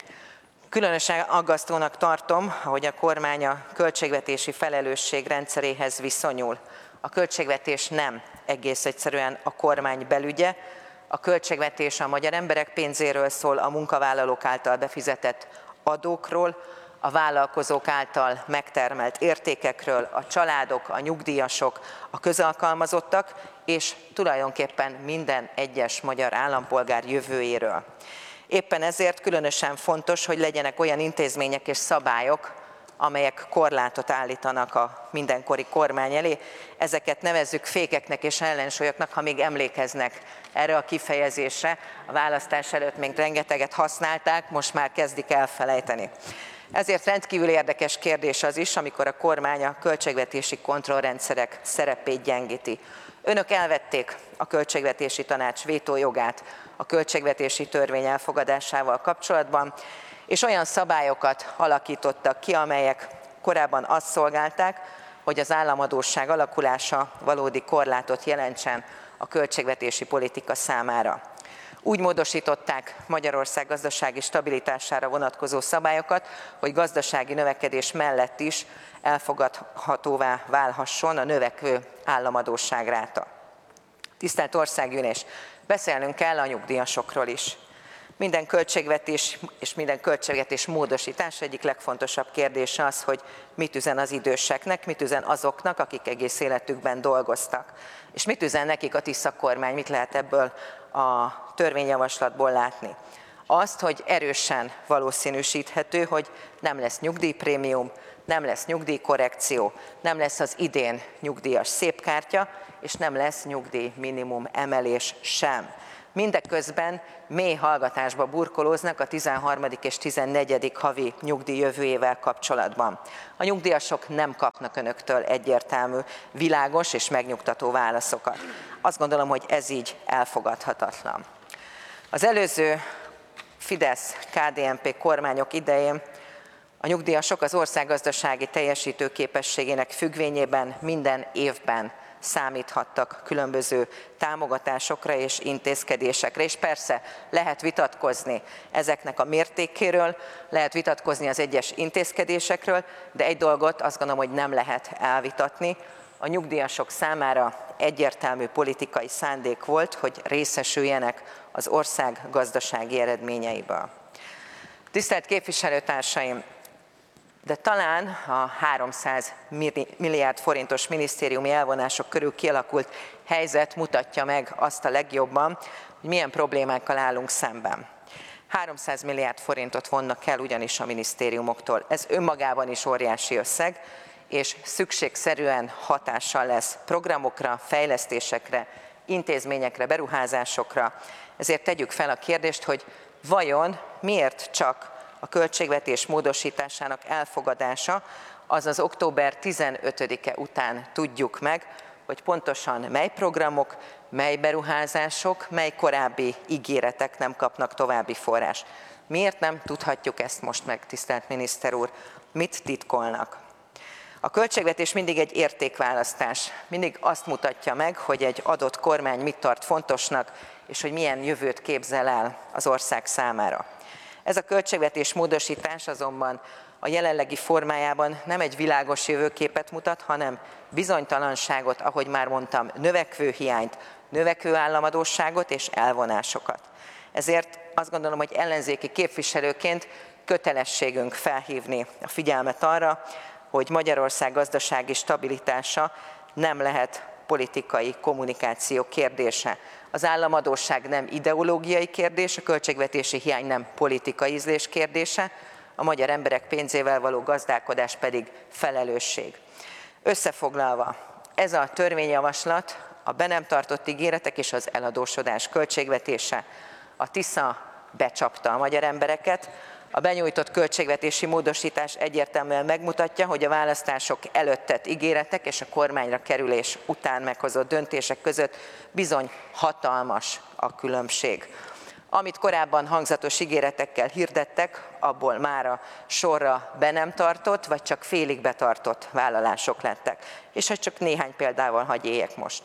H: Különösen aggasztónak tartom, hogy a kormány a költségvetési felelősség rendszeréhez viszonyul. A költségvetés nem egész egyszerűen a kormány belügye, a költségvetés a magyar emberek pénzéről szól, a munkavállalók által befizetett adókról, a vállalkozók által megtermelt értékekről, a családok, a nyugdíjasok, a közalkalmazottak, és tulajdonképpen minden egyes magyar állampolgár jövőjéről. Éppen ezért különösen fontos, hogy legyenek olyan intézmények és szabályok, amelyek korlátot állítanak a mindenkori kormány elé. Ezeket nevezzük fékeknek és ellensúlyoknak, ha még emlékeznek erre a kifejezésre. A választás előtt még rengeteget használták, most már kezdik elfelejteni. Ezért rendkívül érdekes kérdés az is, amikor a kormány a költségvetési kontrollrendszerek szerepét gyengíti. Önök elvették a Költségvetési Tanács vétójogát a költségvetési törvény elfogadásával kapcsolatban, és olyan szabályokat alakítottak ki, amelyek korábban azt szolgálták, hogy az államadósság alakulása valódi korlátot jelentsen a költségvetési politika számára. Úgy módosították Magyarország gazdasági stabilitására vonatkozó szabályokat, hogy gazdasági növekedés mellett is elfogadhatóvá válhasson a növekvő államadósságráta. Tisztelt Országgyűlés, beszélnünk kell a nyugdíjasokról is. Minden költségvetés és minden költségvetés módosítás egyik legfontosabb kérdése az, hogy mit üzen az időseknek, mit üzen azoknak, akik egész életükben dolgoztak. És mit üzen nekik a Tisza kormány, mit lehet ebből a törvényjavaslatból látni. azt, hogy erősen valószínűsíthető, hogy nem lesz nyugdíjprémium, nem lesz nyugdíjkorrekció, nem lesz az idén nyugdíjas szépkártya, és nem lesz nyugdíjminimum emelés sem. Mindeközben mély hallgatásba burkolóznak a 13. és 14. havi nyugdíj jövőjével kapcsolatban. A nyugdíjasok nem kapnak önöktől egyértelmű, világos és megnyugtató válaszokat. Azt gondolom, hogy ez így elfogadhatatlan. Az előző Fidesz-KDNP kormányok idején a nyugdíjasok az ország gazdasági teljesítőképességének függvényében minden évben számíthattak különböző támogatásokra és intézkedésekre, és persze lehet vitatkozni ezeknek a mértékéről, lehet vitatkozni az egyes intézkedésekről, de egy dolgot azt gondolom, hogy nem lehet elvitatni. A nyugdíjasok számára egyértelmű politikai szándék volt, hogy részesüljenek az ország gazdasági eredményeiből. Tisztelt képviselőtársaim! De talán a 300 milliárd forintos minisztériumi elvonások körül kialakult helyzet mutatja meg azt a legjobban, hogy milyen problémákkal állunk szemben. 300 milliárd forintot vonnak el ugyanis a minisztériumoktól. Ez önmagában is óriási összeg, és szükségszerűen hatással lesz programokra, fejlesztésekre, intézményekre, beruházásokra. Ezért tegyük fel a kérdést, hogy vajon miért csak a költségvetés módosításának elfogadása, azaz október 15-e után tudjuk meg, hogy pontosan mely programok, mely beruházások, mely korábbi ígéretek nem kapnak további forrást. Miért nem tudhatjuk ezt most meg, tisztelt miniszter úr? Mit titkolnak? A költségvetés mindig egy értékválasztás. Mindig azt mutatja meg, hogy egy adott kormány mit tart fontosnak, és hogy milyen jövőt képzel el az ország számára. Ez a költségvetés módosítás azonban a jelenlegi formájában nem egy világos jövőképet mutat, hanem bizonytalanságot, ahogy már mondtam, növekvő hiányt, növekvő államadósságot és elvonásokat. Ezért azt gondolom, hogy ellenzéki képviselőként kötelességünk felhívni a figyelmet arra, hogy Magyarország gazdasági stabilitása nem lehet politikai kommunikáció kérdése. Az államadósság nem ideológiai kérdés, a költségvetési hiány nem politikai ízlés kérdése, a magyar emberek pénzével való gazdálkodás pedig felelősség. Összefoglalva, ez a törvényjavaslat a be nem tartott ígéretek és az eladósodás költségvetése. A Tisza becsapta a magyar embereket, a benyújtott költségvetési módosítás egyértelműen megmutatja, hogy a választások előtt tett ígéretek és a kormányra kerülés után meghozott döntések között bizony hatalmas a különbség. Amit korábban hangzatos ígéretekkel hirdettek, abból mára sorra be nem tartott, vagy csak félig betartott vállalások lettek. És hogy csak néhány példával hadd éljek most.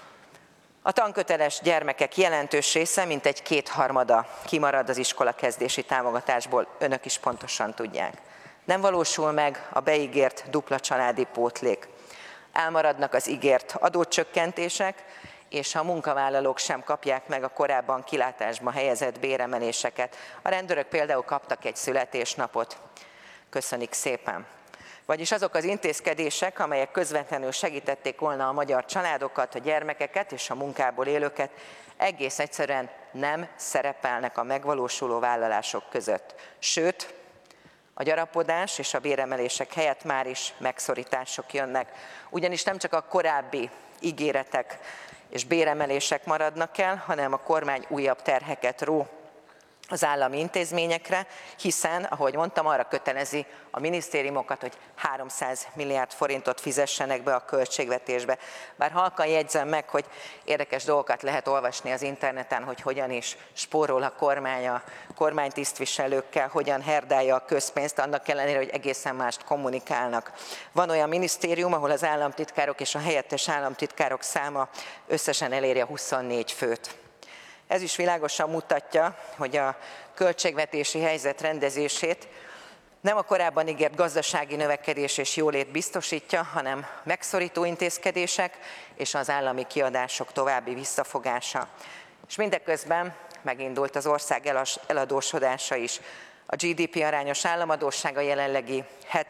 H: A tanköteles gyermekek jelentős része, mintegy 2/3 kimarad az iskolakezdési támogatásból, önök is pontosan tudják. Nem valósul meg a beígért dupla családi pótlék. Elmaradnak az ígért adócsökkentések, és a munkavállalók sem kapják meg a korábban kilátásba helyezett béremeléseket. A rendőrök például kaptak egy születésnapot. Köszönik szépen. Vagyis azok az intézkedések, amelyek közvetlenül segítették volna a magyar családokat, a gyermekeket és a munkából élőket, egész egyszerűen nem szerepelnek a megvalósuló vállalások között. Sőt, a gyarapodás és a béremelések helyett már is megszorítások jönnek. Ugyanis nem csak a korábbi ígéretek és béremelések maradnak el, hanem a kormány újabb terheket ró az állami intézményekre, hiszen, ahogy mondtam, arra kötelezi a minisztériumokat, hogy 300 milliárd forintot fizessenek be a költségvetésbe. Bár halkan jegyzem meg, hogy érdekes dolgokat lehet olvasni az interneten, hogy hogyan is spórol a kormány a kormánytisztviselőkkel, hogyan herdálja a közpénzt, annak ellenére, hogy egészen mást kommunikálnak. Van olyan minisztérium, ahol az államtitkárok és a helyettes államtitkárok száma összesen eléri a 24 főt. Ez is világosan mutatja, hogy a költségvetési helyzet rendezését nem a korábban ígért gazdasági növekedés és jólét biztosítja, hanem megszorító intézkedések és az állami kiadások további visszafogása. És mindeközben megindult az ország eladósodása is. A GDP arányos államadóssága jelenlegi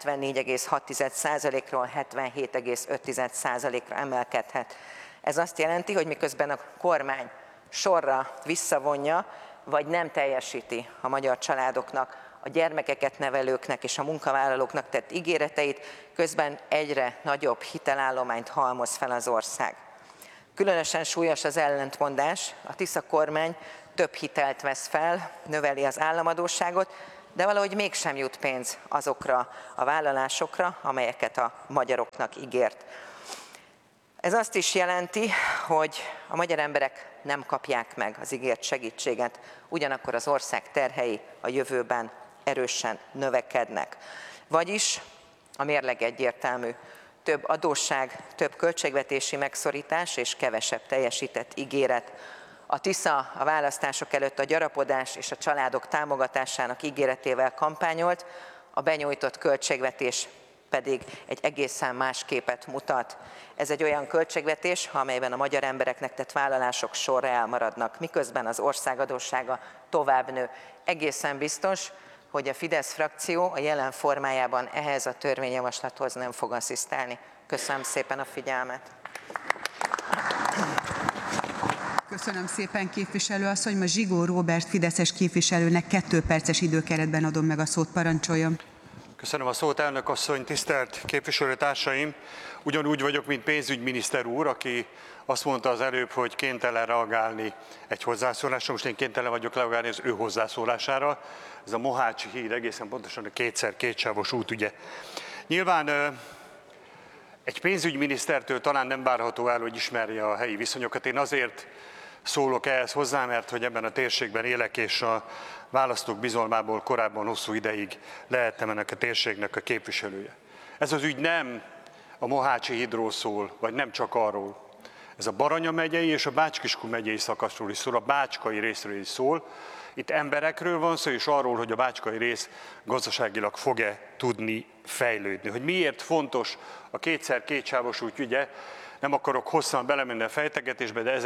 H: 74,6%-ról 77,5%-ra emelkedhet. Ez azt jelenti, hogy miközben a kormány sorra visszavonja, vagy nem teljesíti a magyar családoknak, a gyermekeket nevelőknek és a munkavállalóknak tett ígéreteit, közben egyre nagyobb hitelállományt halmoz fel az ország. Különösen súlyos az ellentmondás, a Tisza kormány több hitelt vesz fel, növeli az államadósságot, de valahogy mégsem jut pénz azokra a vállalásokra, amelyeket a magyaroknak ígért. Ez azt is jelenti, hogy a magyar emberek nem kapják meg az ígért segítséget, ugyanakkor az ország terhei a jövőben erősen növekednek. Vagyis a mérleg egyértelmű. Több adósság, több költségvetési megszorítás és kevesebb teljesített ígéret. A Tisza a választások előtt a gyarapodás és a családok támogatásának ígéretével kampányolt, a benyújtott költségvetés pedig egy egészen más képet mutat. Ez egy olyan költségvetés, amelyben a magyar embereknek tett vállalások sorra elmaradnak, miközben az ország adóssága tovább nő. Egészen biztos, hogy a Fidesz frakció a jelen formájában ehhez a törvényjavaslathoz nem fog asszisztálni. Köszönöm szépen a figyelmet.
B: Köszönöm szépen, képviselő asszony. Most Zsigó Róbert fideszes képviselőnek 2 perces időkeretben adom meg a szót, parancsoljon.
E: Köszönöm a szót, elnök asszony, tisztelt képviselőtársaim! Ugyanúgy vagyok, mint pénzügyminiszter úr, aki azt mondta az előbb, hogy kénytelen reagálni egy hozzászólásra. Most én kénytelen vagyok reagálni az ő hozzászólására. Ez a Mohácsi híd, egészen pontosan a kétsávos út, ugye. Nyilván egy pénzügyminisztertől talán nem várható el, hogy ismerje a helyi viszonyokat. Én azért szólok ehhez hozzá, mert hogy ebben a térségben élek, és a választók bizalmából korábban hosszú ideig lehettem ennek a térségnek a képviselője. Ez az ügy nem a Mohácsi hídról szól, vagy nem csak arról. Ez a Baranya megyei és a Bács-Kiskun megyei szakaszról is szól, a bácskai részről is szól. Itt emberekről van szó, és arról, hogy a bácskai rész gazdaságilag fog-e tudni fejlődni. Hogy miért fontos a kétsávos út ügye, nem akarok hosszan belemenni a fejtegetésbe, de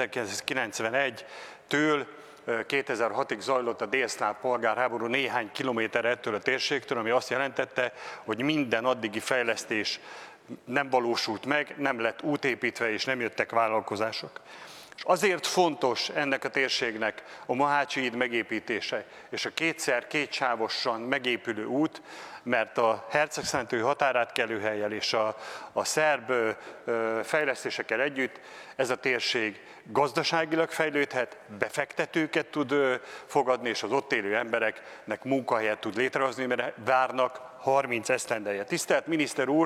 E: 1991-től 2006-ig zajlott a délszláv polgárháború néhány kilométerre ettől a térségtől, ami azt jelentette, hogy minden addigi fejlesztés nem valósult meg, nem lett út építve és nem jöttek vállalkozások. És azért fontos ennek a térségnek a Mohácsi híd megépítése és a kétsávosan megépülő út, mert a Hercegszető határátkelőhellyel és a szerb fejlesztésekkel együtt ez a térség gazdaságilag fejlődhet, befektetőket tud fogadni, és az ott élő embereknek munkahelyet tud létrehozni, mert várnak 30 esztendeje. Tisztelt miniszter úr,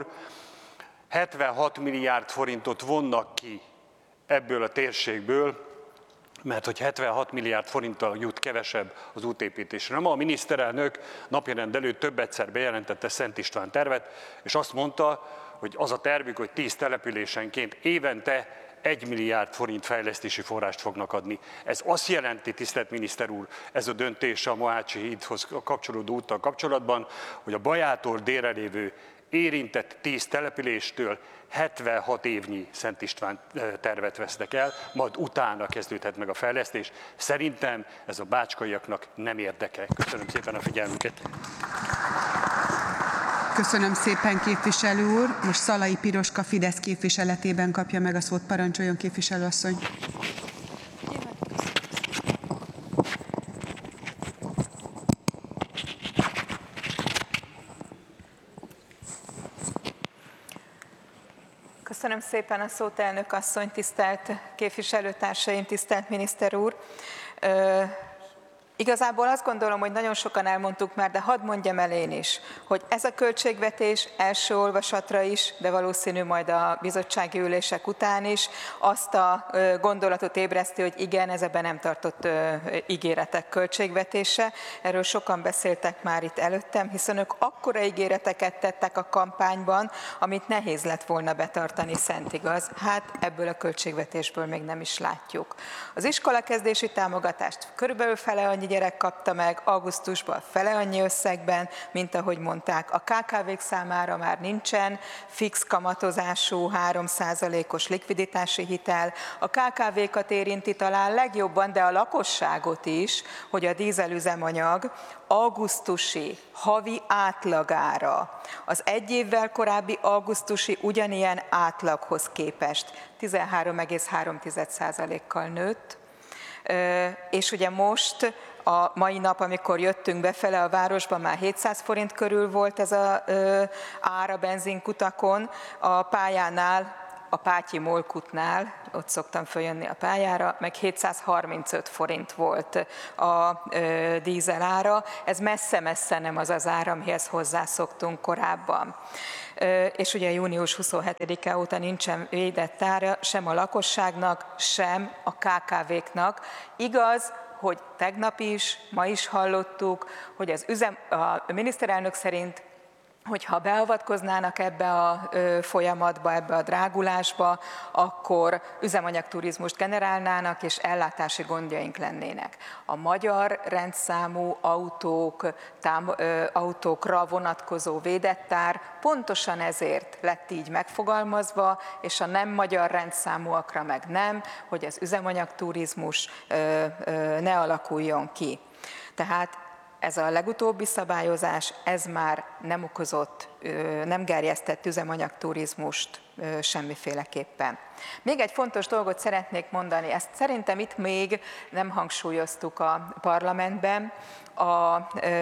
E: 76 milliárd forintot vonnak ki ebből a térségből, mert hogy 76 milliárd forinttal jut kevesebb az útépítésre. Nem a miniszterelnök napirend előtt több egyszer bejelentette Szent István tervet, és azt mondta, hogy az a tervük, hogy 10 településenként évente 1 milliárd forint fejlesztési forrást fognak adni. Ez azt jelenti, tisztelt miniszter úr, ez a döntés a Mohácsi hídhoz kapcsolódó úttal kapcsolatban, hogy a Bajától délre lévő érintett 10 településtől 76 évnyi Szent István tervet vesznek el, majd utána kezdődhet meg a fejlesztés. Szerintem ez a bácskaiaknak nem érdeke. Köszönöm szépen a figyelmüket.
B: Köszönöm szépen, képviselő úr. Most Szalai Piroska Fidesz képviseletében kapja meg a szót, parancsoljon, képviselőasszony.
I: Köszönöm szépen a szót, elnök asszony, tisztelt képviselőtársaim, tisztelt miniszter úr! Igazából azt gondolom, hogy nagyon sokan elmondtuk már, de hadd mondjam el én is, hogy ez a költségvetés első olvasatra is, de valószínű majd a bizottsági ülések után is azt a gondolatot ébreszti, hogy igen, ez ebben nem tartott ígéretek költségvetése. Erről sokan beszéltek már itt előttem, hiszen ők akkora ígéreteket tettek a kampányban, amit nehéz lett volna betartani, szent igaz. Hát ebből a költségvetésből még nem is látjuk. Az iskolakezdési támogatást körülbelül fele annyi gyerek kapta meg, augusztusban fele annyi összegben, mint ahogy mondták. A KKV-k számára már nincsen fix kamatozású 3%-os likviditási hitel. A KKV-kat érinti talán legjobban, de a lakosságot is, hogy a dízelüzemanyag augusztusi havi átlagára az egy évvel korábbi augusztusi ugyanilyen átlaghoz képest 13,3%-kal nőtt, és ugye most a mai nap, amikor jöttünk befele a városba, már 700 forint körül volt ez az ár a benzinkutakon, a pályánál, a Pátyi Molkutnál, ott szoktam följönni a pályára, meg 735 forint volt a dízel ára. Ez messze-messze nem az az ár, amihez hozzászoktunk korábban. És ugye június 27-e óta nincsen védett ára sem a lakosságnak, sem a KKV-knak. Igaz, hogy tegnap is, ma is hallottuk, hogy a miniszterelnök szerint, hogyha beavatkoznának ebbe a folyamatba, ebbe a drágulásba, akkor üzemanyagturizmust generálnának, és ellátási gondjaink lennének. A magyar rendszámú autókra vonatkozó védett ár pontosan ezért lett így megfogalmazva, és a nem magyar rendszámúakra meg nem, hogy az üzemanyagturizmus ne alakuljon ki. Tehát ez a legutóbbi szabályozás, ez már nem okozott, nem gerjesztett üzemanyagturizmust semmiféleképpen. Még egy fontos dolgot szeretnék mondani, ezt szerintem itt még nem hangsúlyoztuk a parlamentben, a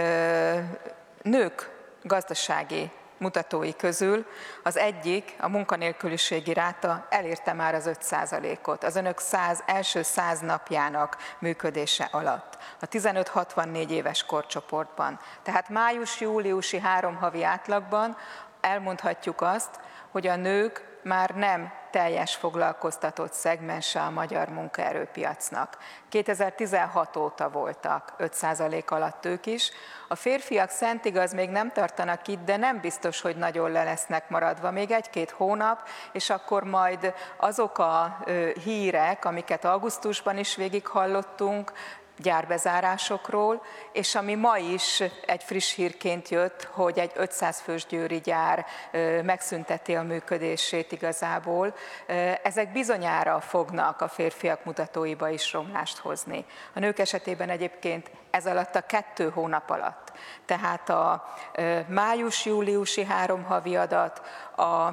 I: nők gazdasági mutatói közül az egyik, a munkanélküliségi ráta elérte már az 5%-ot az önök első 100 napjának működése alatt, a 15-64 éves korcsoportban. Tehát május-júliusi 3 havi átlagban elmondhatjuk azt, hogy a nők már nem teljes foglalkoztatott szegmense a magyar munkaerőpiacnak. 2016 óta voltak 5% alatt ők is. A férfiak szent igaz még nem tartanak itt, de nem biztos, hogy nagyon le lesznek maradva. Még 1-2 hónap, és akkor majd azok a hírek, amiket augusztusban is végighallottunk, gyárbezárásokról, és ami ma is egy friss hírként jött, hogy egy 500 fős győri gyár megszünteti a működését igazából, ezek bizonyára fognak a férfiak mutatóiba is romlást hozni. A nők esetében egyébként ez alatt a 2 hónap alatt. Tehát a május-júliusi 3 havi adat, a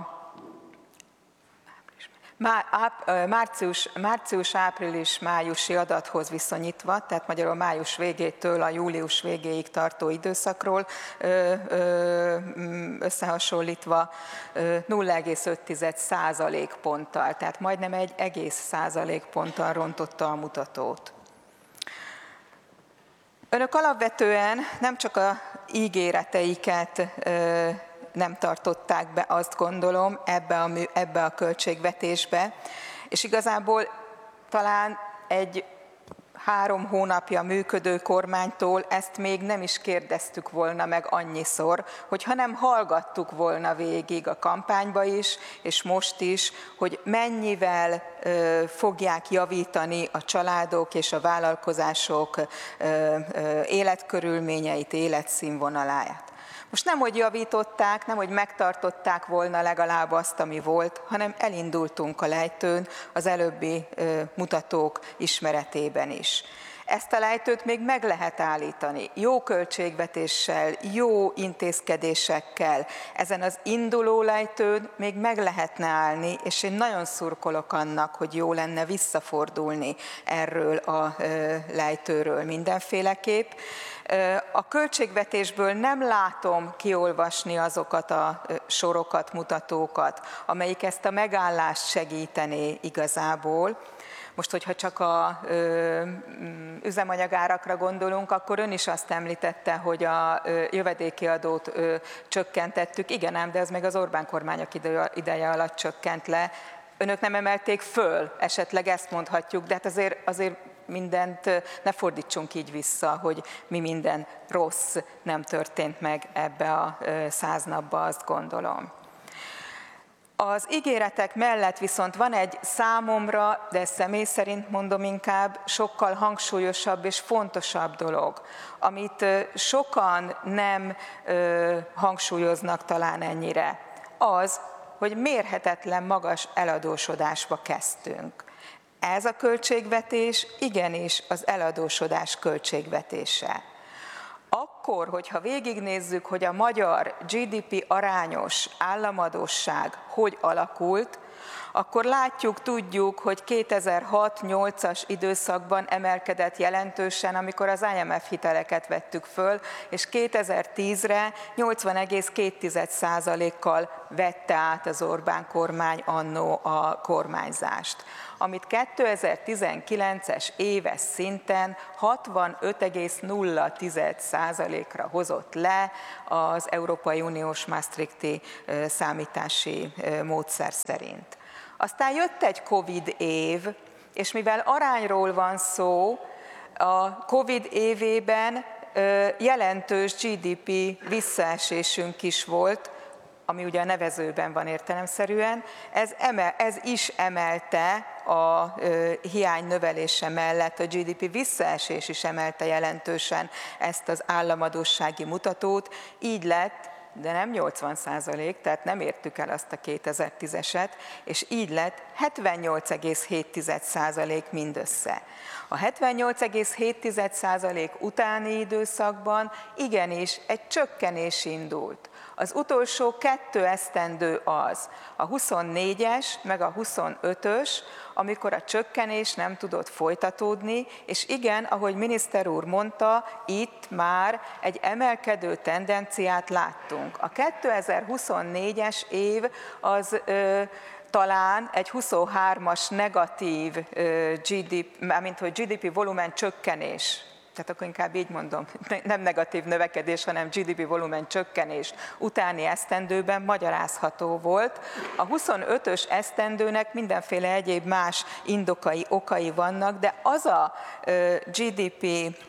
I: március-április-májusi adathoz viszonyítva, tehát magyarul május végétől a július végéig tartó időszakról összehasonlítva 0,5% ponttal, tehát majdnem egy egész százalékponttal rontotta a mutatót. Önök alapvetően nem csak a ígéreteiket nem tartották be, azt gondolom, ebbe a költségvetésbe, és igazából talán egy 3 hónapja működő kormánytól ezt még nem is kérdeztük volna meg annyiszor, hogyha nem hallgattuk volna végig a kampányba is, és most is, hogy mennyivel fogják javítani a családok és a vállalkozások életkörülményeit, életszínvonalát. Most nem, hogy javították, nem, hogy megtartották volna legalább azt, ami volt, hanem elindultunk a lejtőn az előbbi mutatók ismeretében is. Ezt a lejtőt még meg lehet állítani, jó költségvetéssel, jó intézkedésekkel. Ezen az induló lejtőn még meg lehetne állni, és én nagyon szurkolok annak, hogy jó lenne visszafordulni erről a lejtőről mindenféleképp. A költségvetésből nem látom kiolvasni azokat a sorokat, mutatókat, amelyik ezt a megállást segítené igazából. Most, hogyha csak a üzemanyagárakra gondolunk, akkor ön is azt említette, hogy a jövedéki adót csökkentettük. Igen ám, de ez meg az Orbán kormányok ideje alatt csökkent le. Önök nem emelték föl, esetleg ezt mondhatjuk, de hát azért mindent ne fordítsunk így vissza, hogy mi minden rossz nem történt meg ebbe a 100 napba, azt gondolom. Az ígéretek mellett viszont van egy számomra, de személy szerint mondom inkább, sokkal hangsúlyosabb és fontosabb dolog, amit sokan nem hangsúlyoznak talán ennyire. Az, hogy mérhetetlen magas eladósodásba kezdtünk. Ez a költségvetés igenis az eladósodás költségvetése. Akkor, hogyha végignézzük, hogy a magyar GDP arányos államadósság hogy alakult, akkor látjuk, tudjuk, hogy 2006-8-as időszakban emelkedett jelentősen, amikor az IMF hiteleket vettük föl, és 2010-re 80,2%-kal vette át az Orbán kormány annó a kormányzást, amit 2019-es éves szinten 65,0%-ra hozott le az Európai Uniós Maastrichti számítási módszer szerint. Aztán jött egy Covid év, és mivel arányról van szó, a Covid évében jelentős GDP visszaesésünk is volt, ami ugye a nevezőben van értelemszerűen, ez is emelte a hiány növelése mellett, a GDP visszaesés is emelte jelentősen ezt az államadóssági mutatót, így lett, de nem 80%, tehát nem értük el azt a 2010-eset, és így lett 78,7% mindössze. A 78,7% utáni időszakban igenis egy csökkenés indult. Az utolsó 2 esztendő az, a 24-es meg a 25-ös, amikor a csökkenés nem tudott folytatódni, és igen, ahogy miniszter úr mondta, itt már egy emelkedő tendenciát láttunk. A 2024-es év az talán egy 23-as negatív GDP volumen csökkenés, tehát akkor inkább így mondom, nem negatív növekedés, hanem GDP volumen csökkenés utáni esztendőben magyarázható volt. A 25-ös esztendőnek mindenféle egyéb más indokai, okai vannak, de az a GDP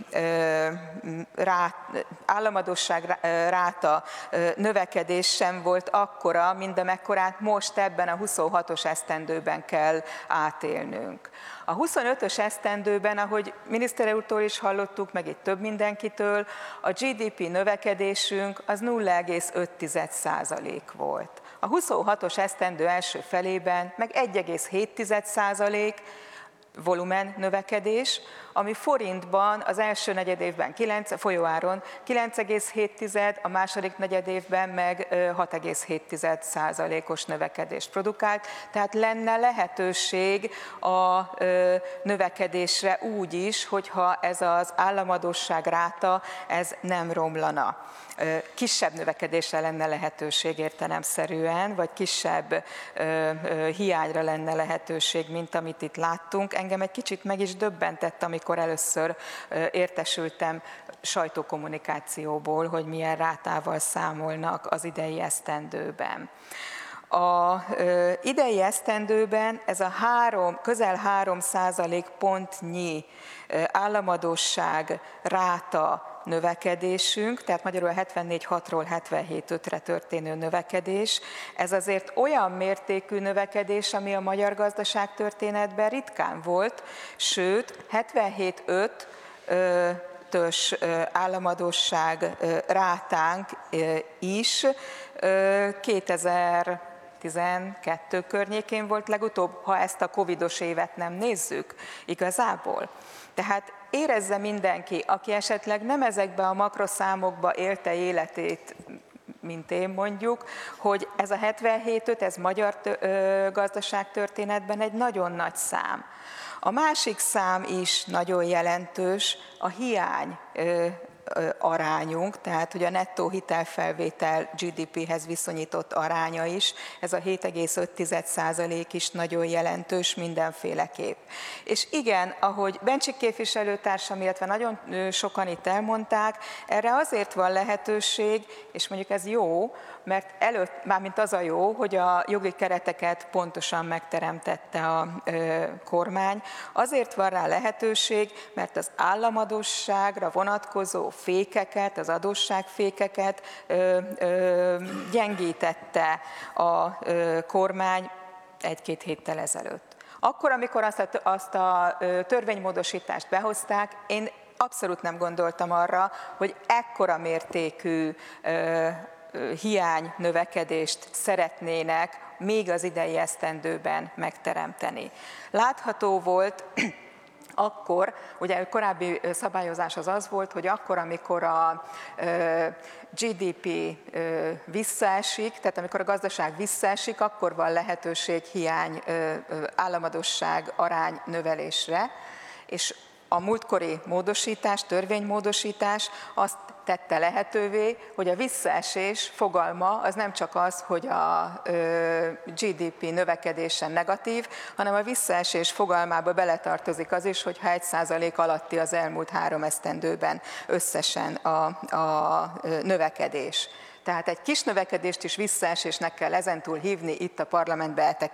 I: államadósság ráta növekedés sem volt akkora, mint amekkorát most ebben a 26-os esztendőben kell átélnünk. A 25-ös esztendőben, ahogy miniszter úrtól is hallottuk, meg itt több mindenkitől, a GDP növekedésünk az 0,5% volt. A 26-os esztendő első felében meg 1,7% volumen növekedés, ami forintban az első negyedévben folyóáron 9,7, a második negyedévben meg 6,7%-os növekedést produkált, tehát lenne lehetőség a növekedésre úgy is, hogyha ez az államadósság ráta ez nem romlana. Kisebb növekedésre lenne lehetőség értelemszerűen, vagy kisebb hiányra lenne lehetőség, mint amit itt láttunk. Engem egy kicsit meg is döbbentett, amikor először értesültem sajtókommunikációból, hogy milyen rátával számolnak az idei esztendőben. Az idei esztendőben ez a közel 3% pontnyi államadósság ráta növekedésünk, tehát magyarul 74,6-ról 77,5-re történő növekedés, ez azért olyan mértékű növekedés, ami a magyar gazdaság történetben ritkán volt, sőt 77,5-ös államadósság rátánk is 2012 környékén volt legutóbb, ha ezt a covidos évet nem nézzük igazából. Tehát érezze mindenki, aki esetleg nem ezekbe a makroszámokba élte életét, mint én mondjuk, hogy ez a 77,5, ez magyar gazdaságtörténetben egy nagyon nagy szám. A másik szám is nagyon jelentős, a hiány arányunk, tehát hogy a nettó hitelfelvétel GDP-hez viszonyított aránya is, ez a 7,5% is nagyon jelentős mindenféleképp. És igen, ahogy Bencsik képviselőtársam, illetve nagyon sokan itt elmondták, erre azért van lehetőség, és mondjuk ez jó, mert mármint az a jó, hogy a jogi kereteket pontosan megteremtette a kormány. Azért van rá lehetőség, mert az államadósságra vonatkozó fékeket, az adósságfékeket gyengítette a kormány 1-2 héttel ezelőtt. Akkor, amikor azt a törvénymódosítást behozták, én abszolút nem gondoltam arra, hogy ekkora mértékű hiány növekedést szeretnének még az idei esztendőben megteremteni. Látható volt akkor, ugye a korábbi szabályozás az volt, hogy akkor, amikor a GDP visszaesik, tehát amikor a gazdaság visszaesik, akkor van lehetőség hiány államadosság arány növelésre, és a múltkori módosítás, törvénymódosítás azt tette lehetővé, hogy a visszaesés fogalma az nem csak az, hogy a GDP növekedése negatív, hanem a visszaesés fogalmába beletartozik az is, hogyha 1% alatti az elmúlt 3 esztendőben összesen a növekedés. Tehát egy kis növekedést is visszaesésnek kell ezentúl hívni itt a parlamentbe